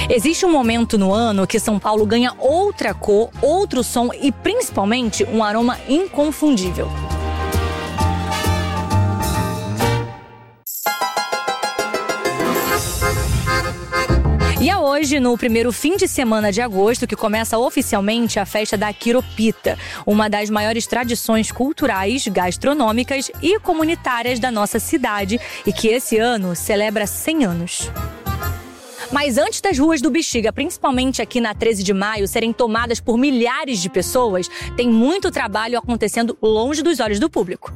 Existe um momento no ano que São Paulo ganha outra cor, outro som e, principalmente, um aroma inconfundível. E é hoje, no primeiro fim de semana de agosto, que começa oficialmente a festa da Quiropita, uma das maiores tradições culturais, gastronômicas e comunitárias da nossa cidade e que esse ano celebra 100 anos. Mas antes das ruas do Bexiga, principalmente aqui na 13 de maio, serem tomadas por milhares de pessoas, tem muito trabalho acontecendo longe dos olhos do público.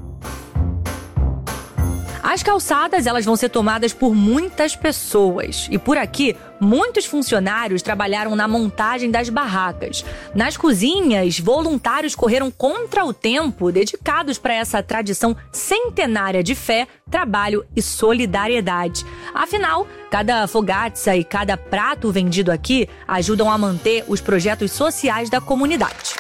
As calçadas, elas vão ser tomadas por muitas pessoas. E por aqui, muitos funcionários trabalharam na montagem das barracas. Nas cozinhas, voluntários correram contra o tempo, dedicados para essa tradição centenária de fé, trabalho e solidariedade. Afinal, cada fogatza e cada prato vendido aqui ajudam a manter os projetos sociais da comunidade.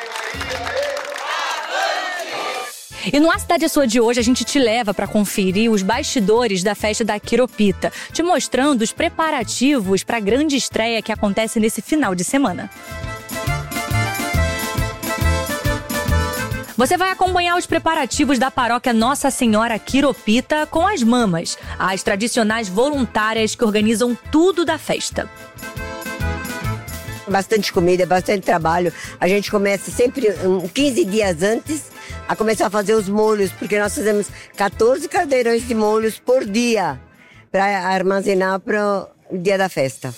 E no A Cidade é Sua de hoje, a gente te leva para conferir os bastidores da festa da Quiropita, te mostrando os preparativos para a grande estreia que acontece nesse final de semana. Você vai acompanhar os preparativos da paróquia Nossa Senhora Quiropita com as mamas, as tradicionais voluntárias que organizam tudo da festa. Bastante comida, bastante trabalho. A gente começa sempre 15 dias antes a começar a fazer os molhos, porque nós fazemos 14 caldeirões de molhos por dia para armazenar para o dia da festa.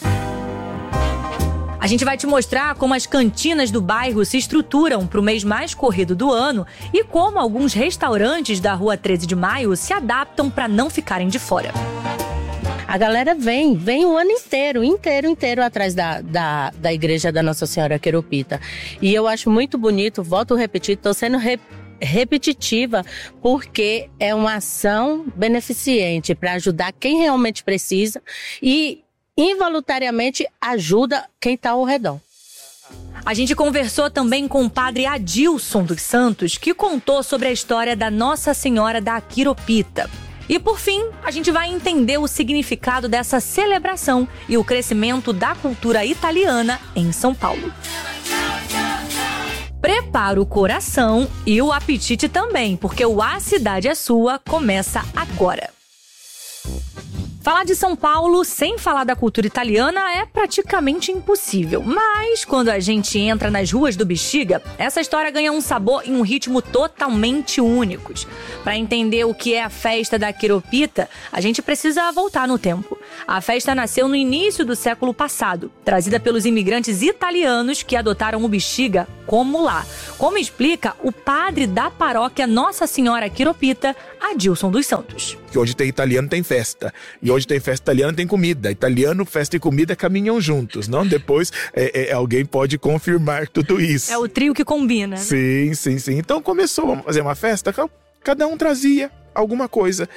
A gente vai te mostrar como as cantinas do bairro se estruturam para o mês mais corrido do ano e como alguns restaurantes da Rua 13 de Maio se adaptam para não ficarem de fora. A galera vem o ano inteiro atrás da igreja da Nossa Senhora Quiropita. E eu acho muito bonito, volto a repetir, estou sendo repetitiva, porque é uma ação beneficente para ajudar quem realmente precisa e involuntariamente ajuda quem está ao redor. A gente conversou também com o padre Adilson dos Santos, que contou sobre a história da Nossa Senhora da Quiropita. E por fim, a gente vai entender o significado dessa celebração e o crescimento da cultura italiana em São Paulo. Prepara o coração e o apetite também, porque o A Cidade é Sua começa agora. Falar de São Paulo sem falar da cultura italiana é praticamente impossível. Mas quando a gente entra nas ruas do Bexiga, essa história ganha um sabor e um ritmo totalmente únicos. Para entender o que é a festa da Quiropita, a gente precisa voltar no tempo. A festa nasceu no início do século passado, trazida pelos imigrantes italianos que adotaram o Bexiga como lar. Como explica o padre da paróquia Nossa Senhora Quiropita, Adilson dos Santos. Que onde tem italiano tem festa. E onde tem festa italiana tem comida. Italiano, festa e comida caminham juntos, não? Depois alguém pode confirmar tudo isso. É o trio que combina. Sim. Então começou, vamos fazer uma festa. Cada um trazia alguma coisa.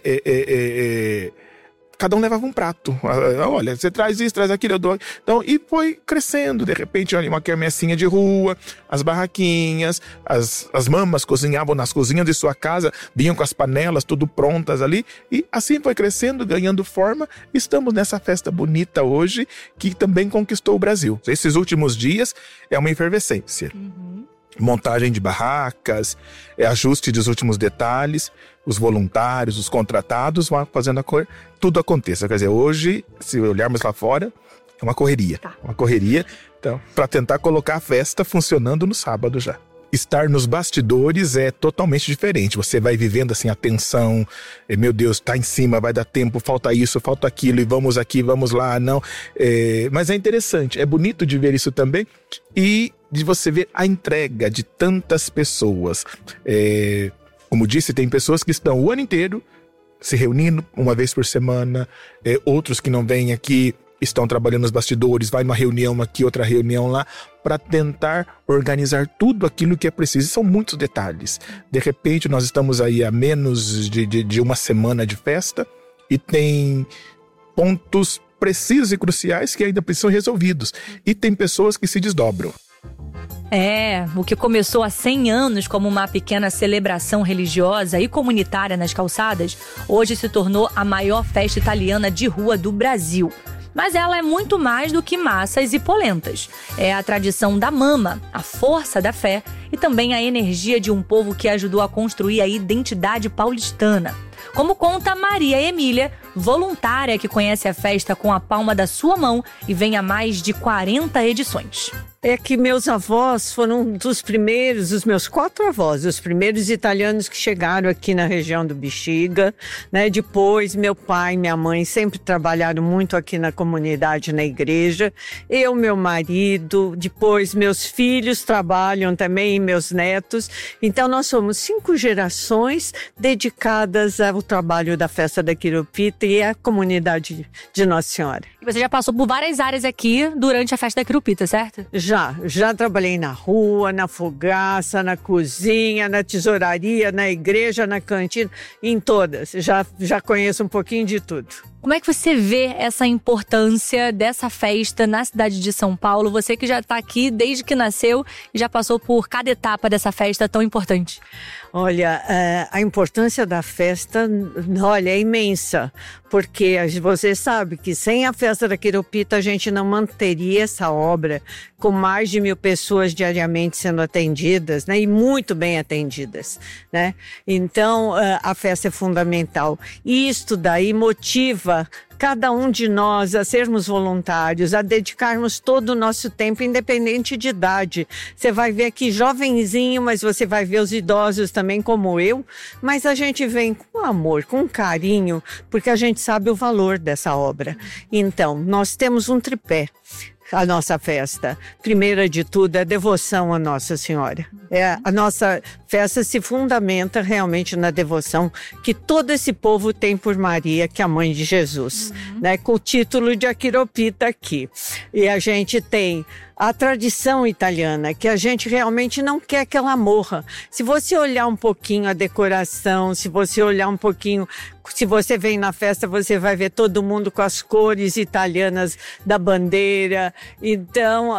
Cada um levava um prato. Olha, você traz isso, traz aquilo, eu dou. Então, e foi crescendo. De repente, olha, uma quermessinha de rua, as barraquinhas, as mamas cozinhavam nas cozinhas de sua casa, vinham com as panelas tudo prontas ali. E assim foi crescendo, ganhando forma. Estamos nessa festa bonita hoje, que também conquistou o Brasil. Esses últimos dias é uma efervescência. Montagem de barracas, ajuste dos últimos detalhes, os voluntários, os contratados vão fazendo tudo aconteça. Quer dizer, hoje, se olharmos lá fora, é uma correria. Uma correria, então, para tentar colocar a festa funcionando no sábado já. Estar nos bastidores é totalmente diferente. Você vai vivendo assim a tensão, meu Deus, tá em cima, vai dar tempo, falta isso, falta aquilo, e vamos aqui, vamos lá, não. Mas é interessante, é bonito de ver isso também e de você ver a entrega de tantas pessoas. Como disse, tem pessoas que estão o ano inteiro se reunindo uma vez por semana, outros que não vêm aqui estão trabalhando nos bastidores, vai numa reunião aqui, outra reunião lá, para tentar organizar tudo aquilo que é preciso. E são muitos detalhes. De repente, nós estamos aí a menos de uma semana de festa e tem pontos precisos e cruciais que ainda precisam ser resolvidos. E tem pessoas que se desdobram. O que começou há 100 anos como uma pequena celebração religiosa e comunitária nas calçadas, hoje se tornou a maior festa italiana de rua do Brasil. Mas ela é muito mais do que massas e polentas. É a tradição da mama, a força da fé e também a energia de um povo que ajudou a construir a identidade paulistana. Como conta Maria Emília, voluntária que conhece a festa com a palma da sua mão e vem há mais de 40 edições. É que meus avós foram dos primeiros, os meus 4 avós, os primeiros italianos que chegaram aqui na região do Bexiga, né? Depois, meu pai e minha mãe sempre trabalharam muito aqui na comunidade, na igreja. Eu, meu marido, depois meus filhos trabalham também, e meus netos. Então, nós somos 5 gerações dedicadas ao trabalho da festa da Quirupita e à comunidade de Nossa Senhora. E você já passou por várias áreas aqui durante a festa da Quirupita, certo? Já trabalhei na rua, na fogaça, na cozinha, na tesouraria, na igreja, na cantina, em todas. Já conheço um pouquinho de tudo. Como é que você vê essa importância dessa festa na cidade de São Paulo? Você que já está aqui desde que nasceu e já passou por cada etapa dessa festa tão importante. Olha, a importância da festa, olha, é imensa, porque você sabe que sem a festa da Quirupita a gente não manteria essa obra com mais de 1.000 pessoas diariamente sendo atendidas, né, e muito bem atendidas, né? Então, a festa é fundamental. E isto daí motiva cada um de nós a sermos voluntários, a dedicarmos todo o nosso tempo, independente de idade. Você vai ver aqui jovenzinho, mas você vai ver os idosos também, como eu, mas a gente vem com amor, com carinho, porque a gente sabe o valor dessa obra. Então, nós temos um tripé. A nossa festa, primeira de tudo, é devoção à Nossa Senhora. A nossa festa se fundamenta realmente na devoção que todo esse povo tem por Maria, que é a mãe de Jesus, né? Com o título de Quirupita aqui. E a gente tem a tradição italiana, que a gente realmente não quer que ela morra. Se você olhar um pouquinho a decoração, se você olhar um pouquinho, se você vem na festa, você vai ver todo mundo com as cores italianas da bandeira. Então,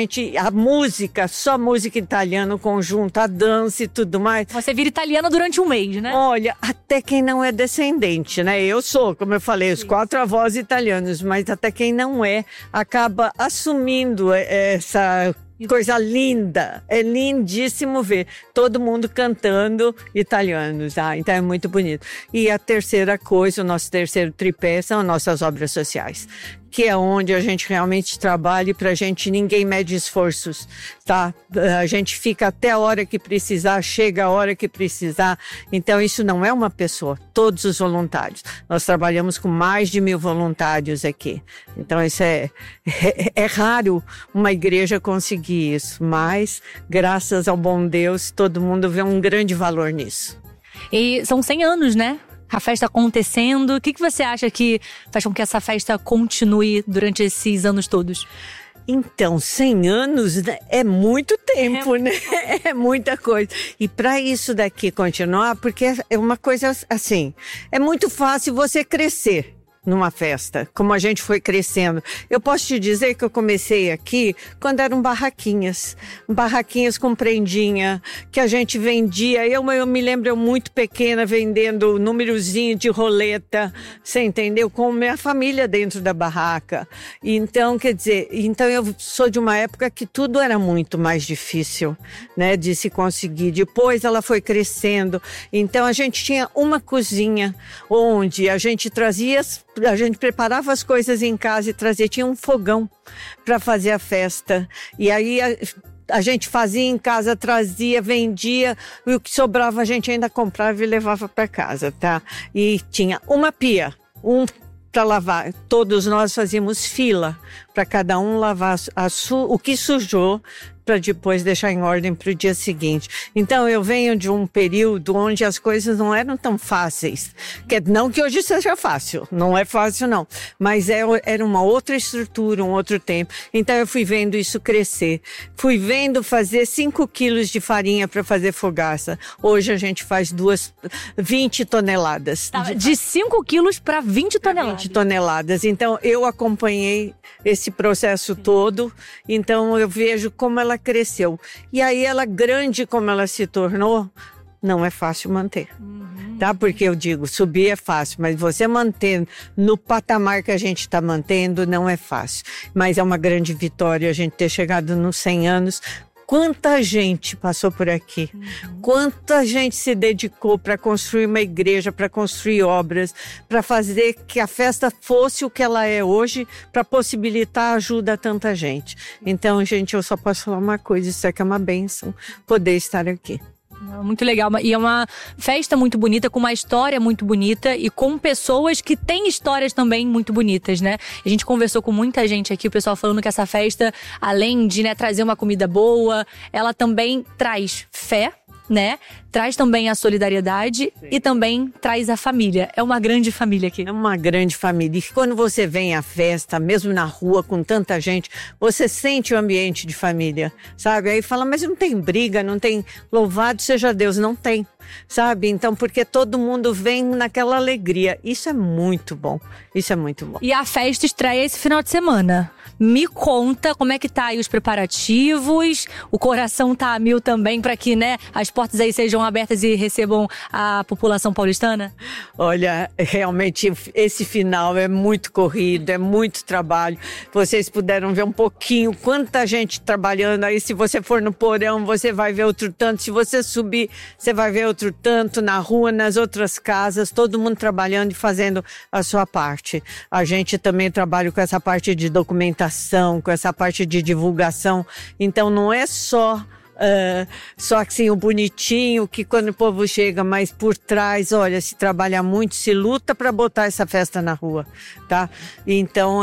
a música, só música italiana, o conjunto, a dança e tudo mais. Você vira italiana durante um mês, né? Olha, até quem não é descendente, né? Eu sou, como eu falei, os 4 avós italianos, mas até quem não é, acaba assumindo essa coisa linda. É lindíssimo ver todo mundo cantando italiano, tá? Então é muito bonito. E a terceira coisa, o nosso terceiro tripé, são nossas obras sociais, que é onde a gente realmente trabalha e pra gente ninguém mede esforços, tá? A gente fica até a hora que precisar, chega a hora que precisar. Então isso não é uma pessoa, todos os voluntários. Nós trabalhamos com mais de 1.000 voluntários aqui. Então isso é raro uma igreja conseguir isso, mas graças ao bom Deus, todo mundo vê um grande valor nisso. E são 100 anos, né? A festa acontecendo. O que você acha que faz com que essa festa continue durante esses anos todos? Então, 100 anos, né, é muito tempo, né? É muita coisa. E para isso daqui continuar, porque é uma coisa assim, é muito fácil você crescer numa festa, como a gente foi crescendo. Eu posso te dizer que eu comecei aqui quando eram barraquinhas com prendinha, que a gente vendia. Eu me lembro, eu muito pequena, vendendo númerozinho de roleta, você entendeu? Com minha família dentro da barraca. Então, quer dizer, eu sou de uma época que tudo era muito mais difícil, né, de se conseguir. Depois ela foi crescendo. Então, a gente tinha uma cozinha onde a gente preparava as coisas em casa e trazia, tinha um fogão para fazer a festa. E aí a gente fazia em casa, trazia, vendia, e o que sobrava a gente ainda comprava e levava para casa, tá? E tinha uma pia, para lavar. Todos nós fazíamos fila para cada um lavar o que sujou, para depois deixar em ordem para o dia seguinte. Então eu venho de um período onde as coisas não eram tão fáceis. Não que hoje seja fácil, não é fácil não, mas era uma outra estrutura, um outro tempo. Então eu fui vendo isso crescer, fui vendo fazer 5 quilos de farinha para fazer fogaça. Hoje a gente faz 20 toneladas. De 5 quilos para 20 toneladas. 20 toneladas. Então eu acompanhei esse processo todo, então eu vejo como ela cresceu. E aí ela, grande como ela se tornou, não é fácil manter. tá? Porque eu digo, subir é fácil, mas você manter no patamar que a gente está mantendo não é fácil. Mas é uma grande vitória a gente ter chegado nos 100 anos. Quanta gente passou por aqui, quanta gente se dedicou para construir uma igreja, para construir obras, para fazer que a festa fosse o que ela é hoje, para possibilitar ajuda a tanta gente. Então, gente, eu só posso falar uma coisa, isso aqui é uma bênção, poder estar aqui. Muito legal, e é uma festa muito bonita, com uma história muito bonita e com pessoas que têm histórias também muito bonitas, né? A gente conversou com muita gente aqui, o pessoal falando que essa festa, além de, né, trazer uma comida boa, ela também traz fé, né? Traz também a solidariedade. Sim. E também traz a família. É uma grande família aqui. É uma grande família. E quando você vem à festa, mesmo na rua, com tanta gente, você sente o ambiente de família, sabe? Aí fala, mas não tem briga, não tem louvado seja Deus. Não tem, sabe? Então, porque todo mundo vem naquela alegria. Isso é muito bom. Isso é muito bom. E a festa estreia esse final de semana. Me conta como é que tá aí os preparativos, o coração tá a mil também para que, né, as portas aí sejam abertas e recebam a população paulistana? Olha, realmente esse final é muito corrido, é muito trabalho. Vocês puderam ver um pouquinho quanta gente trabalhando aí. Se você for no porão, você vai ver outro tanto. Se você subir, você vai ver outro tanto na rua, nas outras casas, todo mundo trabalhando e fazendo a sua parte. A gente também trabalha com essa parte de documentação, com essa parte de divulgação. Então não é só assim o bonitinho que quando o povo chega, mas por trás, olha, se trabalha muito, se luta para botar essa festa na rua, tá? Então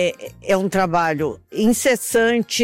é um trabalho incessante,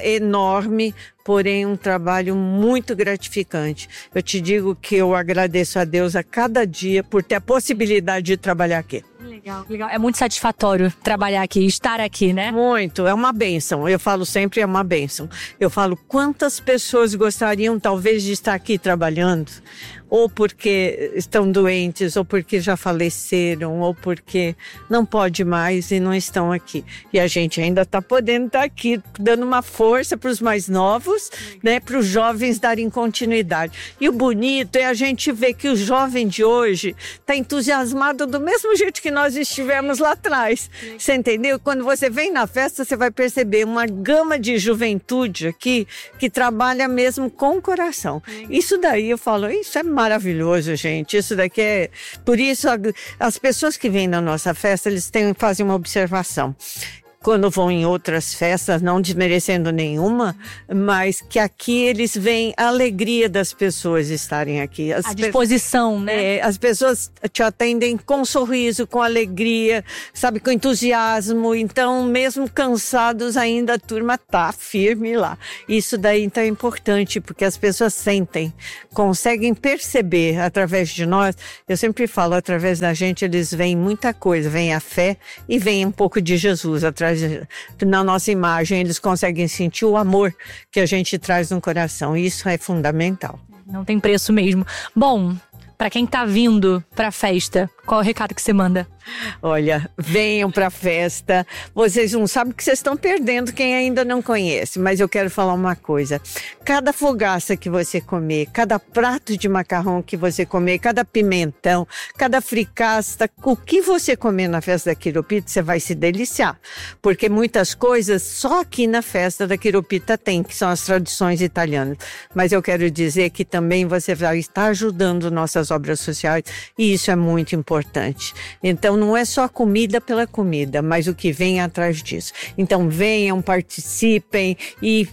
enorme, porém um trabalho muito gratificante. Eu te digo que eu agradeço a Deus a cada dia por ter a possibilidade de trabalhar aqui. Legal, legal. É muito satisfatório trabalhar aqui, estar aqui, né? Muito, é uma bênção. Eu falo sempre, é uma bênção. Eu falo, quantas pessoas gostariam talvez de estar aqui trabalhando? Ou porque estão doentes, ou porque já faleceram, ou porque não pode mais e não estão aqui. E a gente ainda está podendo estar aqui, dando uma força para os mais novos, né, para os jovens darem continuidade. E o bonito é a gente ver que o jovem de hoje está entusiasmado do mesmo jeito que nós estivemos lá atrás. Você entendeu? Quando você vem na festa, você vai perceber uma gama de juventude aqui que trabalha mesmo com o coração. Isso daí eu falo, isso é maravilhoso, gente. Isso daqui é... Por isso, as pessoas que vêm na nossa festa, eles fazem uma observação. Quando vão em outras festas, não desmerecendo nenhuma, mas que aqui eles veem a alegria das pessoas estarem aqui. A disposição, né? As pessoas te atendem com sorriso, com alegria, sabe, com entusiasmo. Então, mesmo cansados, ainda a turma tá firme lá. Isso daí então é importante, porque as pessoas sentem, conseguem perceber através de nós. Eu sempre falo, através da gente, eles veem muita coisa. Vem a fé e vem um pouco de Jesus atrás. Na nossa imagem, eles conseguem sentir o amor que a gente traz no coração. Isso é fundamental. Não tem preço mesmo. Bom, para quem tá vindo pra festa, qual é o recado que você manda? Olha, venham pra festa. Vocês não sabem que vocês estão perdendo quem ainda não conhece, mas eu quero falar uma coisa. Cada fogaça que você comer, cada prato de macarrão que você comer, cada pimentão, cada fricasta, o que você comer na festa da Quiropita, você vai se deliciar. Porque muitas coisas só aqui na festa da Quiropita tem, que são as tradições italianas. Mas eu quero dizer que também você vai estar ajudando nossas obras sociais e isso é muito importante. Então não é só comida pela comida, mas o que vem atrás disso. Então venham, participem e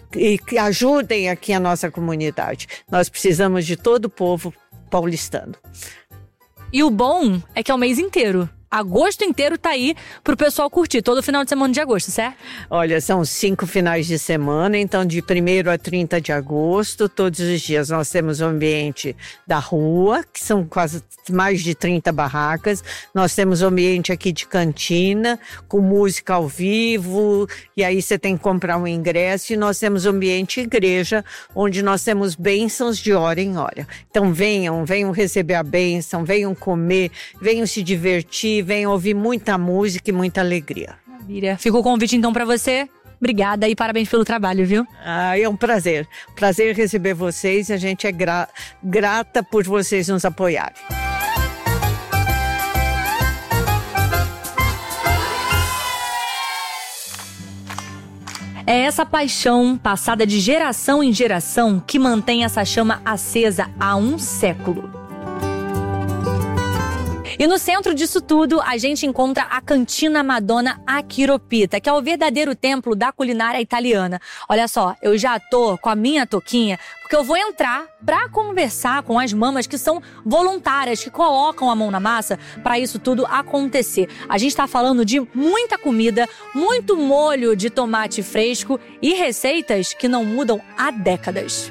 ajudem aqui a nossa comunidade. Nós precisamos de todo o povo paulistano. E o bom é que é o mês inteiro. Agosto inteiro tá aí pro pessoal curtir, todo final de semana de agosto, certo? Olha, são 5 finais de semana, então de 1º a 30 de agosto, todos os dias nós temos o ambiente da rua, que são quase mais de 30 barracas, nós temos o ambiente aqui de cantina, com música ao vivo, e aí você tem que comprar um ingresso, e nós temos o ambiente igreja, onde nós temos bênçãos de hora em hora. Então venham receber a bênção, venham comer, venham se divertir, venham ouvir muita música e muita alegria. Maravilha. Fica o convite então para você. Obrigada e parabéns pelo trabalho, viu? É um prazer. Prazer receber vocês. A gente é grata por vocês nos apoiarem. É essa paixão passada de geração em geração que mantém essa chama acesa há um século. E no centro disso tudo, a gente encontra a Cantina Madonna Achiropita, que é o verdadeiro templo da culinária italiana. Olha só, eu já tô com a minha touquinha, porque eu vou entrar para conversar com as mamas que são voluntárias, que colocam a mão na massa para isso tudo acontecer. A gente está falando de muita comida, muito molho de tomate fresco e receitas que não mudam há décadas.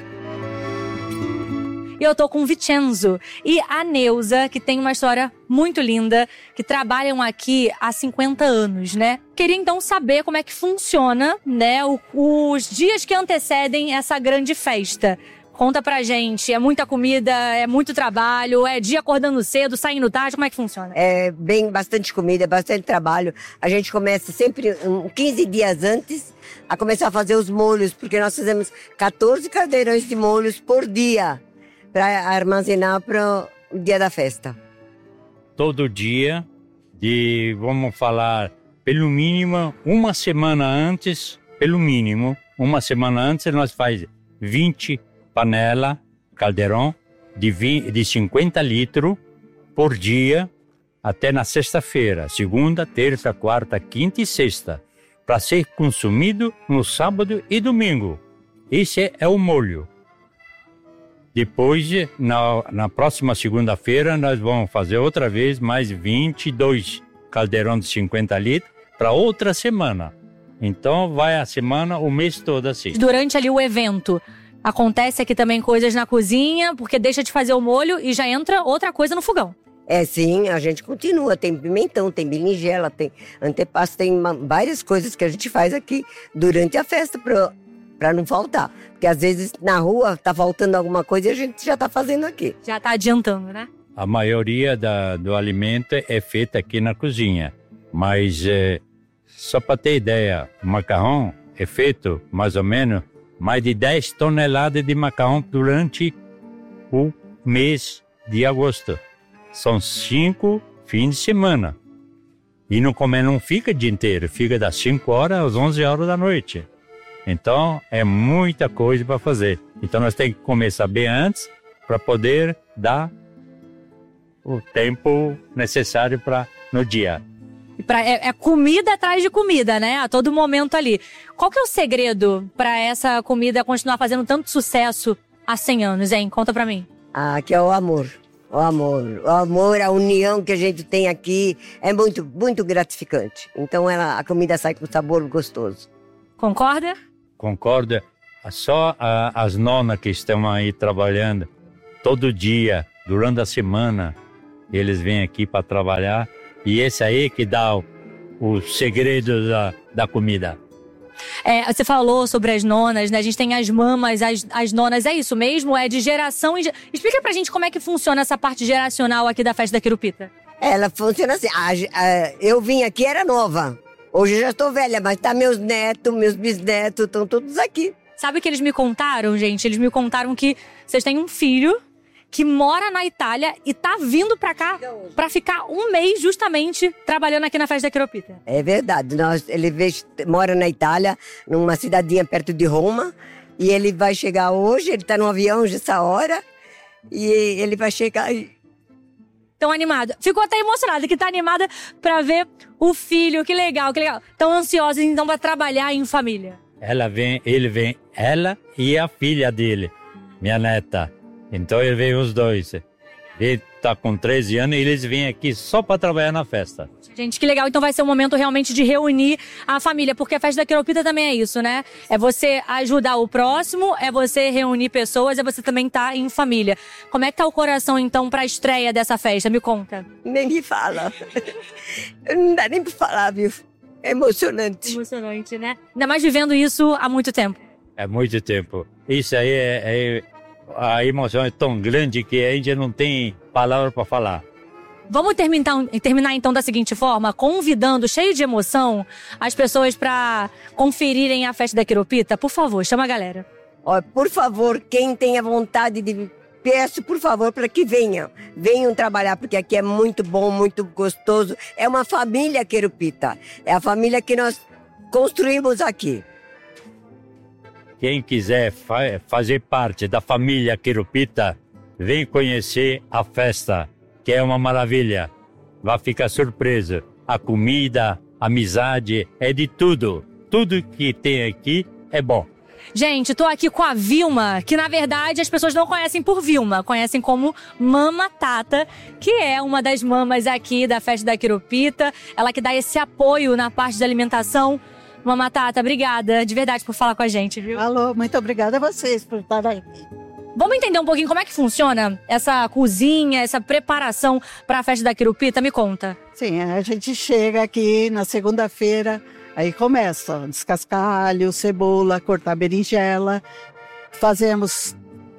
E eu tô com o Vincenzo e a Neuza, que tem uma história muito linda, que trabalham aqui há 50 anos, né? Queria então saber como é que funciona, né, os dias que antecedem essa grande festa. Conta pra gente, é muita comida, é muito trabalho, é dia acordando cedo, saindo tarde, como é que funciona? É bastante comida, bastante trabalho. A gente começa sempre 15 dias antes a começar a fazer os molhos, porque nós fazemos 14 caldeirões de molhos por dia, para armazenar para o dia da festa. Todo dia, vamos falar, pelo mínimo, uma semana antes, nós faz 20 panelas, caldeirão, de 50 litros por dia, até na sexta-feira, segunda, terça, quarta, quinta e sexta, para ser consumido no sábado e domingo. Esse é o molho. Depois, na próxima segunda-feira, nós vamos fazer outra vez mais 22 caldeirões de 50 litros para outra semana. Então, vai a semana, o mês todo assim. Durante ali o evento, acontece aqui também coisas na cozinha, porque deixa de fazer o molho e já entra outra coisa no fogão. É, sim, a gente continua. Tem pimentão, tem berinjela, tem antepasto, tem várias coisas que a gente faz aqui durante a festa para não faltar. Porque às vezes na rua tá faltando alguma coisa e a gente já tá fazendo aqui. Já tá adiantando, né? A maioria do alimento é feita aqui na cozinha. Mas, só para ter ideia, o macarrão é feito mais ou menos mais de 10 toneladas de macarrão durante o mês de agosto. São 5 fins de semana. E não fica o dia inteiro, fica das 5 horas às 11 horas da noite. Então, é muita coisa para fazer. Então, nós temos que começar bem antes para poder dar o tempo necessário no dia. É comida atrás de comida, né? A todo momento ali. Qual que é o segredo para essa comida continuar fazendo tanto sucesso há 100 anos, hein? Conta para mim. Que é o amor. O amor, a união que a gente tem aqui é muito, muito gratificante. Então, a comida sai com sabor gostoso. Concorda? Concorda? Só as nonas que estão aí trabalhando todo dia, durante a semana, eles vêm aqui para trabalhar e esse aí que dá o segredo da comida. Você falou sobre as nonas, né? A gente tem as mamas, as nonas, é isso mesmo? É de geração em... Explica pra gente como é que funciona essa parte geracional aqui da festa da Achiropita. Ela funciona assim, eu vim aqui, era nova. Hoje eu já estou velha, mas tá meus netos, meus bisnetos, estão todos aqui. Sabe o que eles me contaram, gente? Eles me contaram que vocês têm um filho que mora na Itália e tá vindo pra cá pra ficar um mês justamente trabalhando aqui na festa da Achiropita. É verdade. Ele mora na Itália, numa cidadinha perto de Roma, e ele vai chegar hoje, ele tá no avião essa hora, e ele vai chegar aí. Tão animada. Ficou até emocionada, que tá animada pra ver o filho. Que legal, que legal. Tão ansiosa, então, pra trabalhar em família. Ele vem, ela e a filha dele, minha neta. Então, ele vem os dois. Ele tá com 13 anos e eles vêm aqui só pra trabalhar na festa. Gente, que legal. Então vai ser um momento realmente de reunir a família, porque a festa da Achiropita também é isso, né? É você ajudar o próximo, é você reunir pessoas, é você também estar em família. Como é que tá o coração, então, pra estreia dessa festa? Me conta. Nem me fala. Não dá nem pra falar, viu? É emocionante. Emocionante, né? Ainda mais vivendo isso há muito tempo. É muito tempo. Isso aí a emoção é tão grande que a gente não tem palavra para falar. Vamos terminar então da seguinte forma, convidando, cheio de emoção, as pessoas para conferirem a festa da Achiropita. Por favor, chama a galera. Por favor, quem tenha vontade de... Peço, por favor, para que venham trabalhar, porque aqui é muito bom, muito gostoso. É uma família Achiropita, é a família que nós construímos aqui. quem quiser fazer parte da família Querupita, vem conhecer a festa, que é uma maravilha. Vai ficar surpreso. A comida, a amizade, é de tudo. Tudo que tem aqui é bom. Gente, tô aqui com a Vilma, que na verdade as pessoas não conhecem por Vilma, conhecem como Mama Tata, que é uma das mamas aqui da Festa da Querupita, ela que dá esse apoio na parte de alimentação. Mama Tata, obrigada de verdade por falar com a gente, viu? Alô, muito obrigada a vocês por estarem aqui. Vamos entender um pouquinho como é que funciona essa cozinha, essa preparação para a Festa da Querupita? Me conta. Sim, a gente chega aqui na segunda-feira, aí começa a descascar alho, cebola, cortar berinjela. Fazemos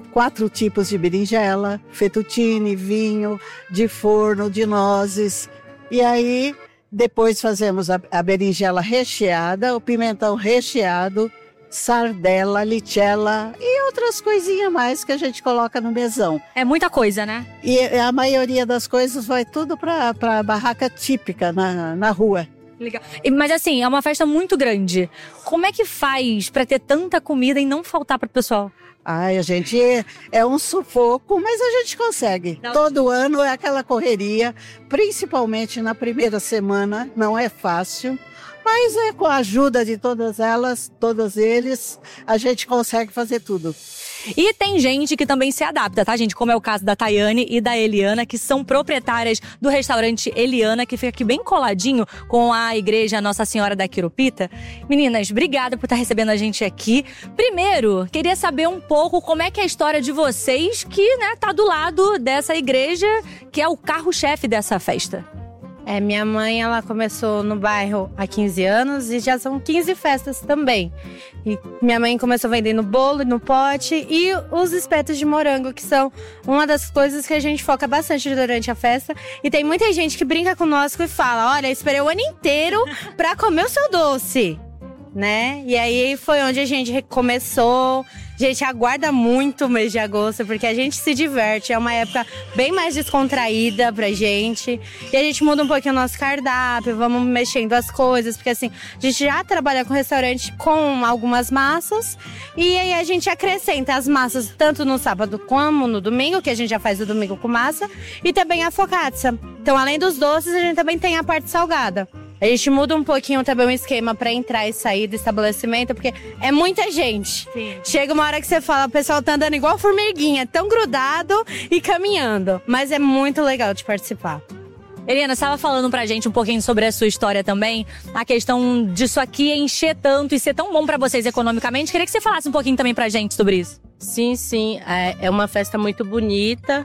4 tipos de berinjela, fettuccine, vinho, de forno, de nozes. E aí, depois fazemos a berinjela recheada, o pimentão recheado, sardela, lichella e outras coisinhas mais que a gente coloca no mesão. É muita coisa, né? E a maioria das coisas vai tudo para a barraca típica na rua. Legal. Mas assim, é uma festa muito grande. Como é que faz para ter tanta comida e não faltar para o pessoal? Ai, a gente é um sufoco, mas a gente consegue. Todo ano é aquela correria, principalmente na primeira semana, não é fácil. Mas com a ajuda de todas elas, todos eles, a gente consegue fazer tudo. E tem gente que também se adapta, tá, gente? Como é o caso da Tayane e da Eliana, que são proprietárias do restaurante Eliana, que fica aqui bem coladinho com a igreja Nossa Senhora da Querupita. Meninas, obrigada por estar recebendo a gente aqui. Primeiro, queria saber um pouco como é que é a história de vocês, que, né, tá do lado dessa igreja, que é o carro-chefe dessa festa. Minha mãe, ela começou no bairro há 15 anos e já são 15 festas também. E minha mãe começou vendendo bolo no pote e os espetos de morango, que são uma das coisas que a gente foca bastante durante a festa. E tem muita gente que brinca conosco e fala, olha, eu esperei o ano inteiro pra comer o seu doce, né? E aí foi onde a gente começou. A gente aguarda muito o mês de agosto, porque a gente se diverte. É uma época bem mais descontraída pra gente. E a gente muda um pouquinho o nosso cardápio, vamos mexendo as coisas. Porque assim, a gente já trabalha com restaurante com algumas massas. E aí a gente acrescenta as massas tanto no sábado como no domingo, que a gente já faz o domingo com massa. E também a focaccia. Então, além dos doces, a gente também tem a parte salgada. A gente muda um pouquinho também o esquema para entrar e sair do estabelecimento, porque é muita gente. Sim. Chega uma hora que você fala, o pessoal tá andando igual formiguinha, tão grudado e caminhando. Mas é muito legal de participar. Eliana, você estava falando pra gente um pouquinho sobre a sua história também, a questão disso aqui encher tanto e ser tão bom pra vocês economicamente. Queria que você falasse um pouquinho também pra gente sobre isso. Sim, sim. É uma festa muito bonita,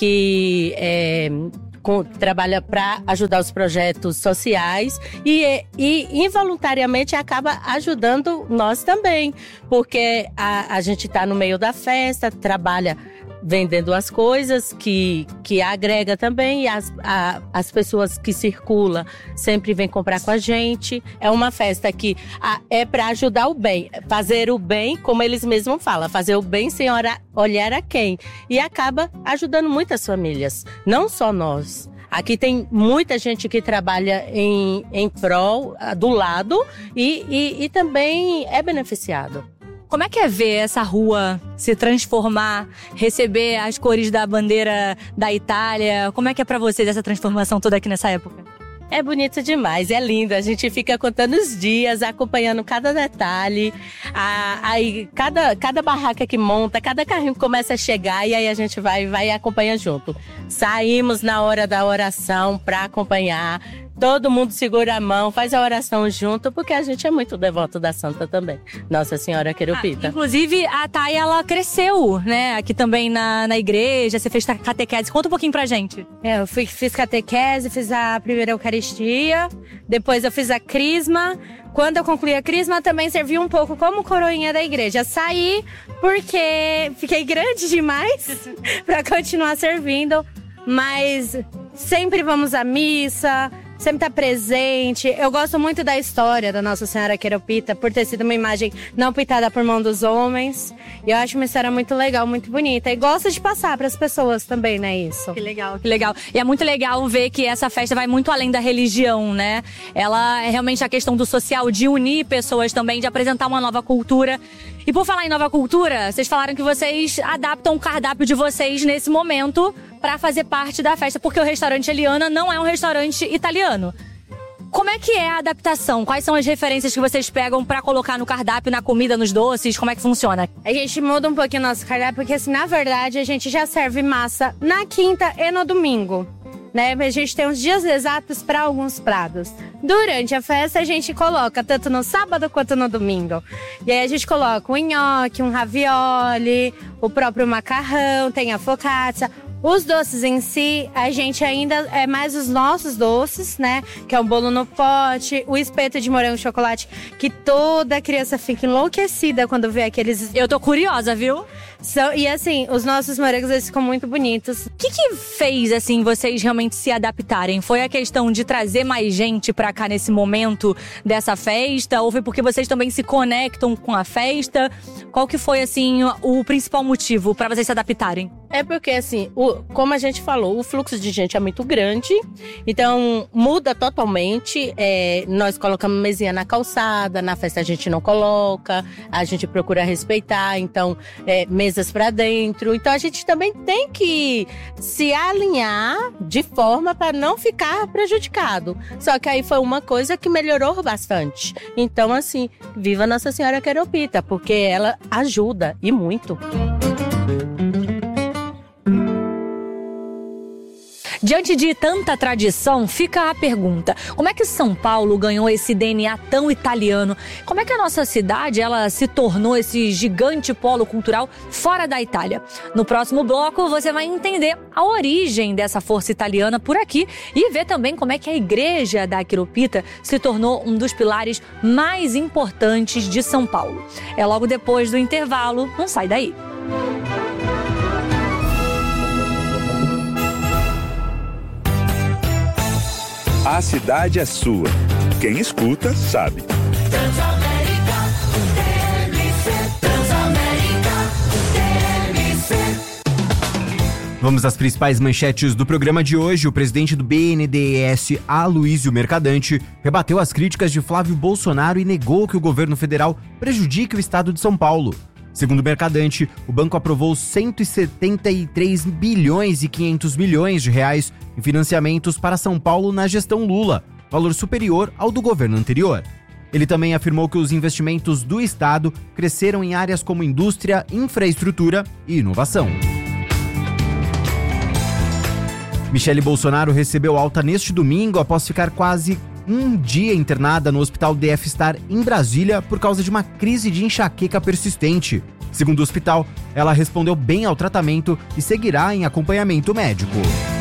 que trabalha para ajudar os projetos sociais e involuntariamente acaba ajudando nós também, porque a gente está no meio da festa, trabalha vendendo as coisas que agrega também, e as pessoas que circulam sempre vêm comprar com a gente. É uma festa que é para ajudar o bem, fazer o bem, como eles mesmos falam, fazer o bem sem olhar a quem, e acaba ajudando muitas famílias, não só nós. Aqui tem muita gente que trabalha em prol, do lado, e também é beneficiado. Como é que é ver essa rua se transformar, receber as cores da bandeira da Itália? Como é que é pra vocês essa transformação toda aqui nessa época? É bonito demais, é lindo. A gente fica contando os dias, acompanhando cada detalhe. Aí cada barraca que monta, cada carrinho que começa a chegar, e aí a gente vai e acompanha junto. Saímos na hora da oração para acompanhar. Todo mundo segura a mão, faz a oração junto, porque a gente é muito devoto da Santa também, Nossa Senhora Querupita. Inclusive, a Thay, ela cresceu, né, aqui também na igreja, você fez catequese. Conta um pouquinho pra gente. Eu fiz catequese, fiz a primeira Eucaristia, depois eu fiz a Crisma. Quando eu concluí a Crisma, também servi um pouco como coroinha da igreja. Saí porque fiquei grande demais para continuar servindo, mas sempre vamos à missa. sempre tá presente. Eu gosto muito da história da Nossa Senhora Queiropita, por ter sido uma imagem não pintada por mão dos homens. E eu acho uma história muito legal, muito bonita. E gosto de passar para as pessoas também, né, isso. Que legal, que legal. E é muito legal ver que essa festa vai muito além da religião, né? Ela é realmente a questão do social, de unir pessoas também, de apresentar uma nova cultura. E por falar em nova cultura, vocês falaram que vocês adaptam o cardápio de vocês nesse momento para fazer parte da festa, porque o restaurante Eliana não é um restaurante italiano. Como é que é a adaptação? Quais são as referências que vocês pegam para colocar no cardápio, na comida, nos doces? Como é que funciona? A gente muda um pouquinho o nosso cardápio, porque assim, na verdade, a gente já serve massa na quinta e no domingo. Né? A gente tem uns dias exatos para alguns pratos. Durante a festa, a gente coloca tanto no sábado quanto no domingo. E aí a gente coloca um nhoque, um ravioli, o próprio macarrão, tem a focaccia. Os doces em si, a gente ainda é mais os nossos doces, né? Que é o bolo no pote, o espeto de morango e chocolate, que toda criança fica enlouquecida quando vê aqueles... Eu tô curiosa, viu? E assim, os nossos morangos, eles ficam muito bonitos. O que fez, assim, vocês realmente se adaptarem? Foi a questão de trazer mais gente pra cá nesse momento dessa festa? Ou foi porque vocês também se conectam com a festa? Qual que foi, assim, o principal motivo pra vocês se adaptarem? É porque, assim, como a gente falou, o fluxo de gente é muito grande. Então, muda totalmente. Nós colocamos mesinha na calçada, na festa a gente não coloca. A gente procura respeitar, então, mesas pra dentro. Então, a gente também tem que se alinhar de forma para não ficar prejudicado. Só que aí foi uma coisa que melhorou bastante. Então, assim, viva Nossa Senhora Queiropita, porque ela ajuda, e muito. Diante de tanta tradição, fica a pergunta: como é que São Paulo ganhou esse DNA tão italiano? Como é que a nossa cidade ela se tornou esse gigante polo cultural fora da Itália? No próximo bloco, você vai entender a origem dessa força italiana por aqui e ver também como é que a igreja da Queiropita se tornou um dos pilares mais importantes de São Paulo. É logo depois do intervalo, não sai daí. A cidade é sua. Quem escuta, sabe. Transamérica, Vamos às principais manchetes do programa de hoje. O presidente do BNDES, Aloysio Mercadante, rebateu as críticas de Flávio Bolsonaro e negou que o governo federal prejudique o estado de São Paulo. Segundo o Mercadante, o banco aprovou 173 bilhões e 500 milhões de reais em financiamentos para São Paulo na gestão Lula, valor superior ao do governo anterior. Ele também afirmou que os investimentos do estado cresceram em áreas como indústria, infraestrutura e inovação. Michele Bolsonaro recebeu alta neste domingo após ficar quase um dia internada no Hospital DF Star em Brasília por causa de uma crise de enxaqueca persistente. Segundo o hospital, ela respondeu bem ao tratamento e seguirá em acompanhamento médico.